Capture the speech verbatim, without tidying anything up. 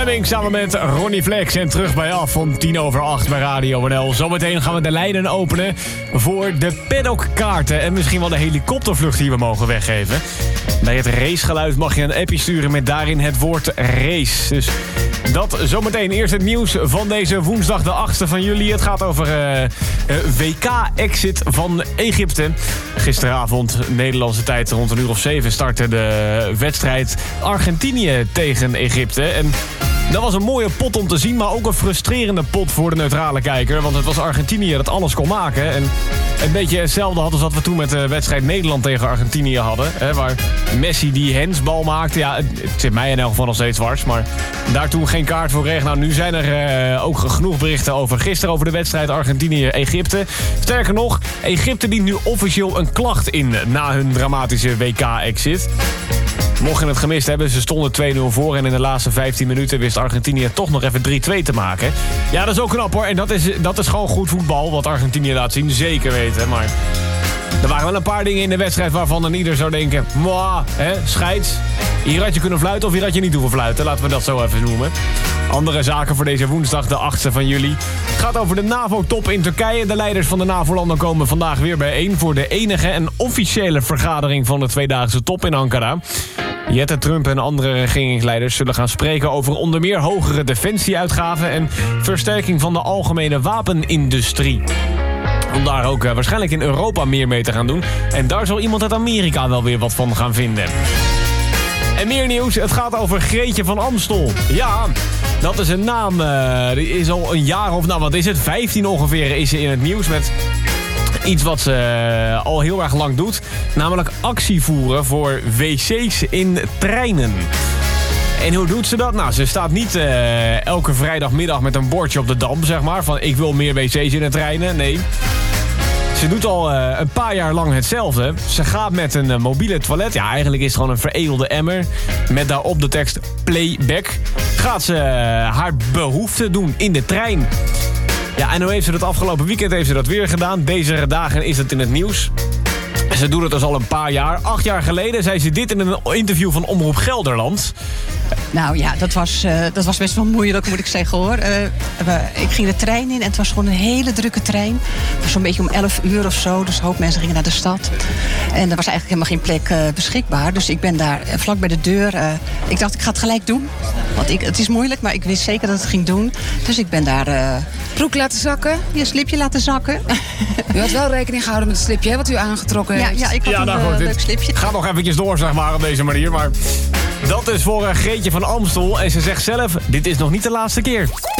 Fleming samen met Ronnie Flex en terug bij af om tien over acht bij Radio N L. Zometeen gaan we de lijnen openen voor de paddockkaarten en misschien wel de helikoptervlucht die we mogen weggeven. Bij het racegeluid mag je een appje sturen met daarin het woord race. Dus dat zometeen. Eerst het nieuws van deze woensdag de achtste van juli. Het gaat over uh, uh, W K-exit van Egypte. Gisteravond, Nederlandse tijd rond een uur of zeven, startte de wedstrijd Argentinië tegen Egypte. En dat was een mooie pot om te zien, maar ook een frustrerende pot voor de neutrale kijker. Want het was Argentinië dat alles kon maken. En een beetje hetzelfde hadden als wat we toen met de wedstrijd Nederland tegen Argentinië hadden. Hè, waar Messi die hensbal maakte. Ja, het zit mij in elk geval nog steeds dwars. Maar daar toen geen kaart voor kreeg. Nou, nu zijn er uh, ook genoeg berichten over gisteren over de wedstrijd Argentinië-Egypte. Sterker nog, Egypte dient nu officieel een klacht in na hun dramatische W K-exit. Mocht je het gemist hebben, ze stonden twee nul voor... en in de laatste vijftien minuten wist Argentinië toch nog even drie twee te maken. Ja, dat is ook knap hoor. En dat is, dat is gewoon goed voetbal, wat Argentinië laat zien. Zeker weten, maar er waren wel een paar dingen in de wedstrijd waarvan een ieder zou denken... Mwah, hè, scheids. Hier had je kunnen fluiten of hier had je niet hoeven fluiten. Laten we dat zo even noemen. Andere zaken voor deze woensdag, de achtste van juli. Het gaat over de NAVO-top in Turkije. De leiders van de NAVO-landen komen vandaag weer bijeen... voor de enige en officiële vergadering van de tweedaagse top in Ankara. Jette Trump en andere regeringsleiders zullen gaan spreken over onder meer hogere defensieuitgaven en versterking van de algemene wapenindustrie. Om daar ook uh, waarschijnlijk in Europa meer mee te gaan doen. En daar zal iemand uit Amerika wel weer wat van gaan vinden. En meer nieuws, het gaat over Greetje van Amstel. Ja, dat is een naam, uh, die is al een jaar of, nou wat is het, vijftien ongeveer is ze in het nieuws met... iets wat ze uh, al heel erg lang doet. Namelijk actie voeren voor wc's in treinen. En hoe doet ze dat? Nou, ze staat niet uh, elke vrijdagmiddag met een bordje op de Dam, zeg maar. Van ik wil meer wc's in de treinen. Nee. Ze doet al uh, een paar jaar lang hetzelfde. Ze gaat met een uh, mobiele toilet. Ja, eigenlijk is het gewoon een veredelde emmer. Met daarop de tekst playback. Gaat ze uh, haar behoefte doen in de trein. Ja, en hoe heeft ze dat afgelopen weekend heeft ze dat weer gedaan. Deze dagen is het in het nieuws. Ze doet het dus al een paar jaar. Acht jaar geleden zei ze dit in een interview van Omroep Gelderland. Nou ja, dat was, uh, dat was best wel moeilijk, moet ik zeggen hoor. Uh, we, ik ging de trein in en het was gewoon een hele drukke trein. Het was zo'n beetje om elf uur of zo, dus een hoop mensen gingen naar de stad. En er was eigenlijk helemaal geen plek uh, beschikbaar. Dus ik ben daar uh, vlak bij de deur. Uh, ik dacht, ik ga het gelijk doen. Want ik, het is moeilijk, maar ik wist zeker dat het ging doen. Dus ik ben daar... Uh, broek laten zakken? Je slipje laten zakken. U had wel rekening gehouden met het slipje, hè, wat u aangetrokken heeft. Ja, ja ik had ja, nou, een goed, uh, leuk slipje. Gaat nog eventjes door, zeg maar, op deze manier. Maar dat is voor uh, Greetje van Amstel. En ze zegt zelf, dit is nog niet de laatste keer.